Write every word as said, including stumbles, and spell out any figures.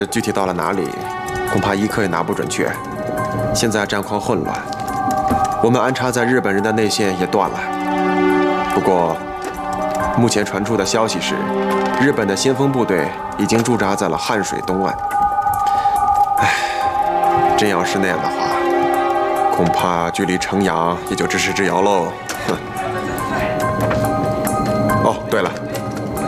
具体到了哪里，恐怕一刻也拿不准确。现在战况混乱，我们安插在日本人的内线也断了。不过，目前传出的消息是，日本的先锋部队已经驻扎在了汉水东岸。唉，真要是那样的话，恐怕距离城阳也就咫尺之遥喽。哼。哦，对了。